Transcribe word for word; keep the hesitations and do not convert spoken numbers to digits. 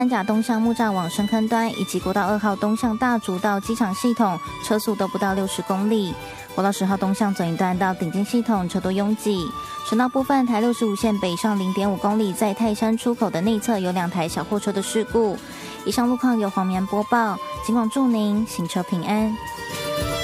三甲东向木栅往深坑端以及国道二号东向大竹到机场系统车速都不到六十公里，国道十号东向总一段到顶尖系统车多拥挤。省道部分，台六十五线北上 零点五公里，在泰山出口的内侧有两台小货车的事故。以上路况由黄棉播报，尽管祝您行车平安。